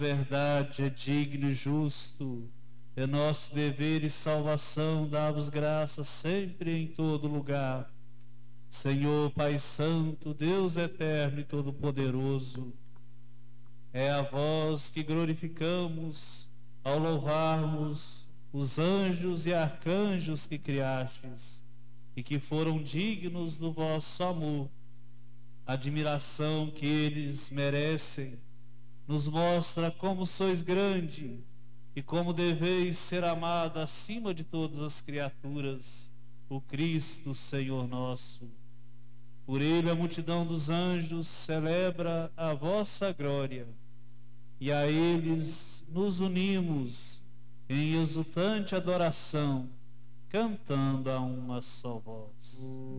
verdade, é digno e justo, é nosso dever e salvação dar-vos graças sempre e em todo lugar. Senhor, Pai Santo, Deus eterno e todo-poderoso, é a vós que glorificamos ao louvarmos os anjos e arcanjos que criastes e que foram dignos do vosso amor. A admiração que eles merecem nos mostra como sois grande e como deveis ser amado acima de todas as criaturas, o Cristo, Senhor nosso. Por ele a multidão dos anjos celebra a vossa glória, e a eles nos unimos em exultante adoração, cantando a uma só voz.